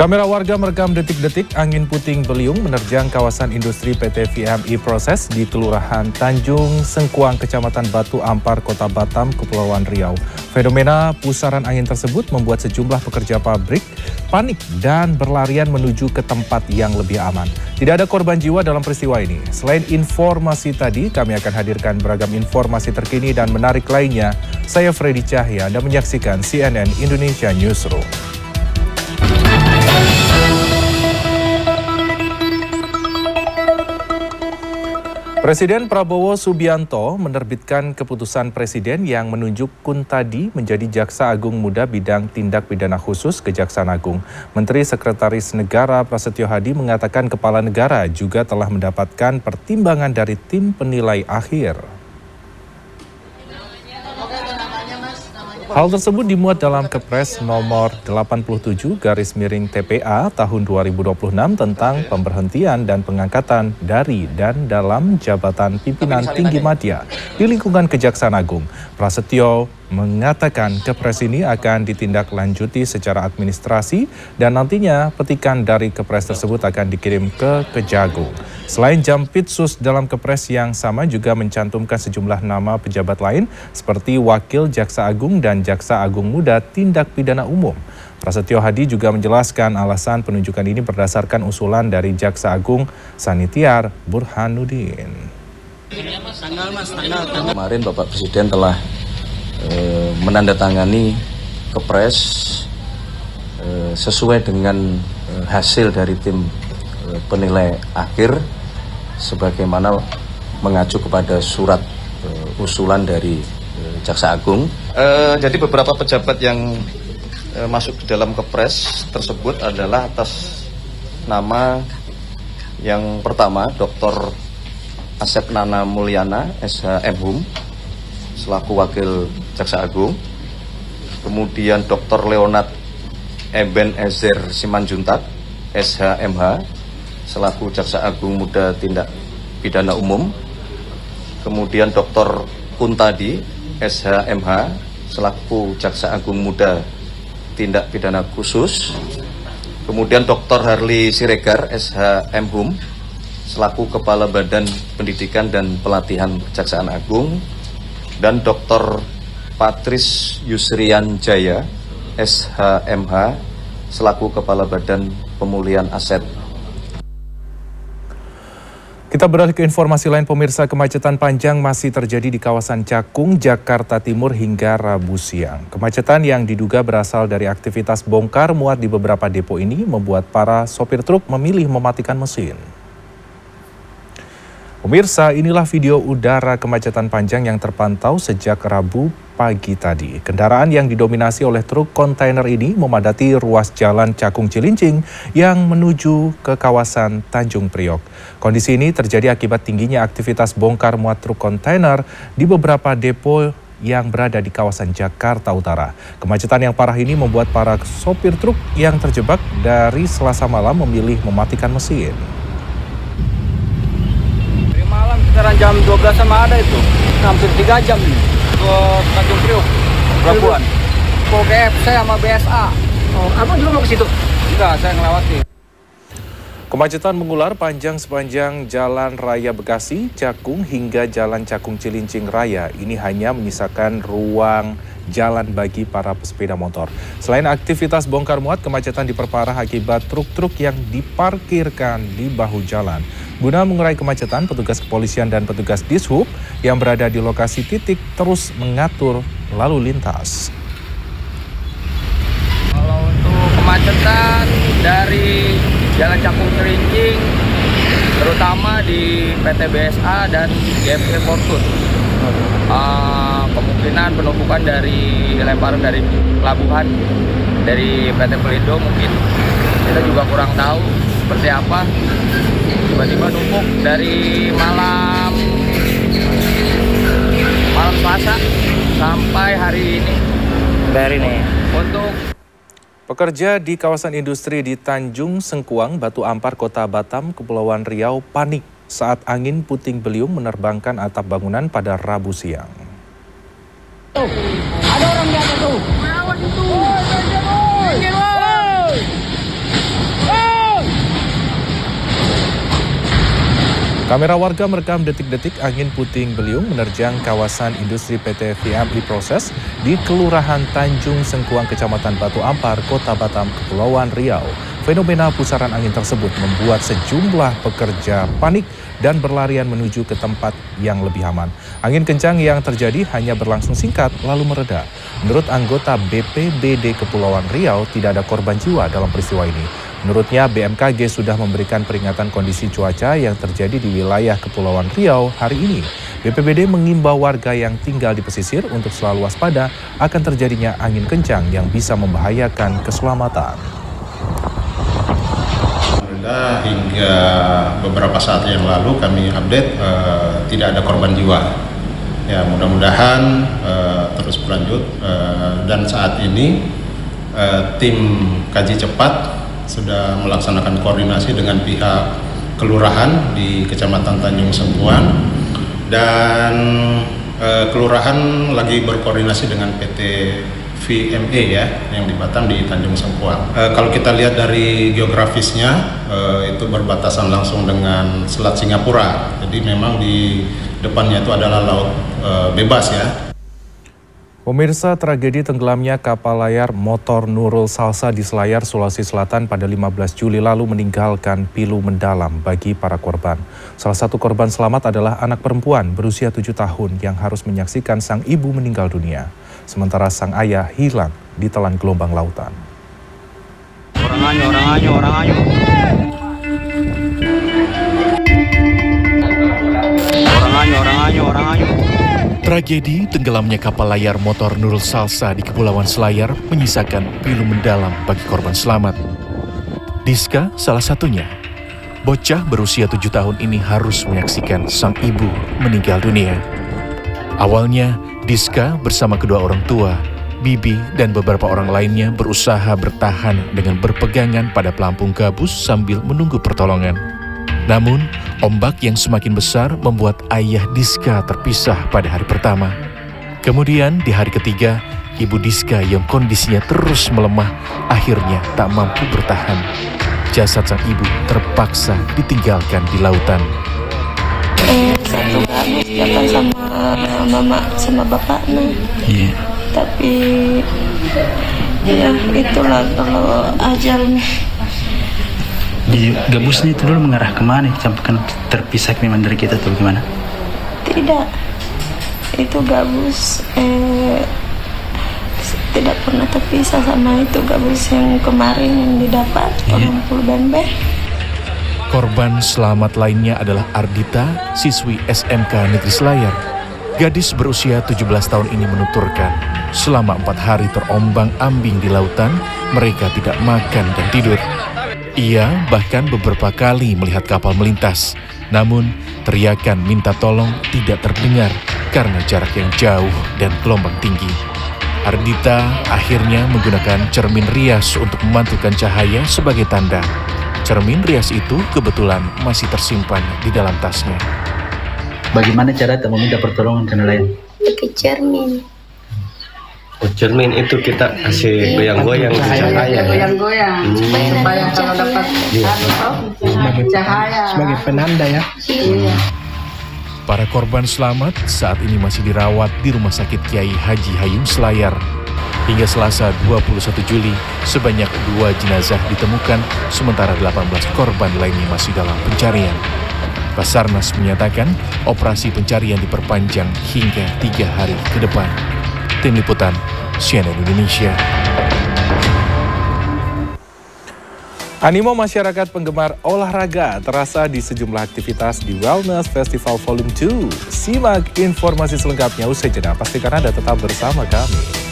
Kamera warga merekam detik-detik angin puting beliung menerjang kawasan industri PT VMI Proses di Kelurahan Tanjung Sengkuang, Kecamatan Batu Ampar, Kota Batam, Kepulauan Riau. Fenomena pusaran angin tersebut membuat sejumlah pekerja pabrik panik dan berlarian menuju ke tempat yang lebih aman. Tidak ada korban jiwa dalam peristiwa ini. Selain informasi tadi, kami akan hadirkan beragam informasi terkini dan menarik lainnya. Saya Freddy Cahya, Anda menyaksikan CNN Indonesia Newsroom. Presiden Prabowo Subianto menerbitkan keputusan presiden yang menunjuk Kuntadi menjadi Jaksa Agung Muda Bidang Tindak Pidana Khusus Kejaksaan Agung. Menteri Sekretaris Negara Prasetyo Hadi mengatakan kepala negara juga telah mendapatkan pertimbangan dari tim penilai akhir. Hal tersebut dimuat dalam Kepres nomor 87/TPA tahun 2026 tentang pemberhentian dan pengangkatan dari dan dalam jabatan pimpinan tinggi media di lingkungan Kejaksaan Agung. Prasetyo mengatakan Kepres ini akan ditindaklanjuti secara administrasi dan nantinya petikan dari Kepres tersebut akan dikirim ke Kejagung. Selain Jampitsus, dalam Kepres yang sama juga mencantumkan sejumlah nama pejabat lain seperti Wakil Jaksa Agung dan Jaksa Agung Muda Tindak Pidana Umum. Prasetyo Hadi juga menjelaskan alasan penunjukan ini berdasarkan usulan dari Jaksa Agung Sanitiar Burhanuddin. Kemarin Bapak Presiden telah menandatangani Kepres sesuai dengan hasil dari tim penilai akhir sebagaimana mengacu kepada surat usulan dari Jaksa Agung. Jadi beberapa pejabat yang masuk ke dalam Kepres tersebut adalah atas nama yang pertama Dr. Asep Nana Mulyana, SH MHum, selaku Wakil Jaksa Agung. Kemudian Dr. Leonard Eben Ezer Simanjuntak, SH MH, selaku Jaksa Agung Muda Tindak Pidana Umum. Kemudian Dr. Kuntadi, SH MH, selaku Jaksa Agung Muda Tindak Pidana Khusus. Kemudian Dr. Harli Siregar, SH MHum, selaku Kepala Badan Pendidikan dan Pelatihan Kejaksaan Agung. Dan Dr. Patris Yusrian Jaya, SHMH, selaku Kepala Badan Pemulihan Aset. Kita beralih ke informasi lain, pemirsa. Kemacetan panjang masih terjadi di kawasan Cakung, Jakarta Timur hingga Rabu siang. Kemacetan yang diduga berasal dari aktivitas bongkar muat di beberapa depo ini membuat para sopir truk memilih mematikan mesin. Pemirsa, inilah video udara kemacetan panjang yang terpantau sejak Rabu pagi tadi. Kendaraan yang didominasi oleh truk kontainer ini memadati ruas jalan Cakung Cilincing yang menuju ke kawasan Tanjung Priok. Kondisi ini terjadi akibat tingginya aktivitas bongkar muat truk kontainer di beberapa depo yang berada di kawasan Jakarta Utara. Kemacetan yang parah ini membuat para sopir truk yang terjebak dari Selasa malam memilih mematikan mesin. Sekarang jam 12 sama ada itu, hampir 3 jam nih ke Tanjung Priok, Pelabuhan. Ke KFC sama BSA. Oh, abang juga mau ke situ? Enggak, saya ngelewati. Kemacetan mengular panjang sepanjang Jalan Raya Bekasi, Cakung hingga Jalan Cakung Cilincing Raya. Ini hanya menyisakan ruang jalan bagi para pesepeda motor. Selain aktivitas bongkar muat, kemacetan diperparah akibat truk-truk yang diparkirkan di bahu jalan. Guna mengurai kemacetan, petugas kepolisian dan petugas Dishub yang berada di lokasi titik terus mengatur lalu lintas. Kalau untuk kemacetan dari Jalan Cakung Cilincing, terutama di PT BSA dan GMC Fortune, kemungkinan penumpukan dari lemparan dari pelabuhan, dari PT Pelindo mungkin, kita juga kurang tahu seperti apa. Tiba-tiba numpuk dari malam Selasa sampai hari ini. Untuk pekerja di kawasan industri di Tanjung Sengkuang, Batu Ampar, Kota Batam, Kepulauan Riau panik saat angin puting beliung menerbangkan atap bangunan pada Rabu siang. Ada orang di atas tuh. Awas itu. Kamera warga merekam detik-detik angin puting beliung menerjang kawasan industri PT VMI Proses di Kelurahan Tanjung Sengkuang, Kecamatan Batu Ampar, Kota Batam, Kepulauan Riau. Fenomena pusaran angin tersebut membuat sejumlah pekerja panik dan berlarian menuju ke tempat yang lebih aman. Angin kencang yang terjadi hanya berlangsung singkat lalu mereda. Menurut anggota BPBD Kepulauan Riau, tidak ada korban jiwa dalam peristiwa ini. Menurutnya, BMKG sudah memberikan peringatan kondisi cuaca yang terjadi di wilayah Kepulauan Riau hari ini. BPBD mengimbau warga yang tinggal di pesisir untuk selalu waspada akan terjadinya angin kencang yang bisa membahayakan keselamatan. Hingga beberapa saat yang lalu kami update tidak ada korban jiwa. Ya, mudah-mudahan terus berlanjut dan saat ini tim kaji cepat sudah melaksanakan koordinasi dengan pihak kelurahan di Kecamatan Tanjung Sengkuang dan kelurahan lagi berkoordinasi dengan PT VME ya yang di Batam di Tanjung Sengkuang. Kalau kita lihat dari geografisnya itu berbatasan langsung dengan Selat Singapura. Jadi memang di depannya itu adalah laut bebas ya. Pemirsa, tragedi tenggelamnya kapal layar motor Nurul Salsa di Selayar, Sulawesi Selatan pada 15 Juli lalu meninggalkan pilu mendalam bagi para korban. Salah satu korban selamat adalah anak perempuan berusia 7 tahun yang harus menyaksikan sang ibu meninggal dunia. Sementara sang ayah hilang ditelan gelombang lautan. Orang anyo. Tragedi tenggelamnya kapal layar motor Nurul Salsa di Kepulauan Selayar menyisakan pilu mendalam bagi korban selamat. Diska salah satunya. Bocah berusia 7 tahun ini harus menyaksikan sang ibu meninggal dunia. Awalnya, Diska bersama kedua orang tua, Bibi dan beberapa orang lainnya berusaha bertahan dengan berpegangan pada pelampung gabus sambil menunggu pertolongan. Namun, ombak yang semakin besar membuat ayah Diska terpisah pada hari pertama. Kemudian di hari ketiga, ibu Diska yang kondisinya terus melemah akhirnya tak mampu bertahan. Jasad sang ibu terpaksa ditinggalkan di lautan. Satu gabus jalan sama mama sama bapaknya. Tapi ya itulah kalau ajalnya. Di gabusnya itu dulu mengarah kemana? Sampai kan terpisah memang dari kita atau gimana? Tidak, itu gabus tidak pernah terpisah sama itu gabus yang kemarin yang didapat pengumpul bembe. Korban selamat lainnya adalah Ardita, siswi SMK Negeri Selayar. Gadis berusia 17 tahun ini menuturkan, selama 4 hari terombang-ambing di lautan, mereka tidak makan dan tidur. Ia bahkan beberapa kali melihat kapal melintas, namun teriakan minta tolong tidak terdengar karena jarak yang jauh dan gelombang tinggi. Ardita akhirnya menggunakan cermin rias untuk memantulkan cahaya sebagai tanda. Cermin rias itu kebetulan masih tersimpan di dalam tasnya. Bagaimana cara meminta pertolongan ke nelayan? Pakai cermin. Cermin itu kita kasih goyang-goyang cahaya. Goyang-goyang supaya kalau dapat cahaya sebagai penanda ya. Iya. Para korban selamat saat ini masih dirawat di Rumah Sakit Kiai Haji Hayum Selayar. Hingga Selasa 21 Juli, sebanyak 2 jenazah ditemukan, sementara 18 korban lainnya masih dalam pencarian. Basarnas menyatakan operasi pencarian diperpanjang hingga 3 hari ke depan. Tim Liputan CNN Indonesia. Animo masyarakat penggemar olahraga terasa di sejumlah aktivitas di Wellness Festival Volume 2. Simak informasi selengkapnya usai jeda. Pastikan Anda tetap bersama kami.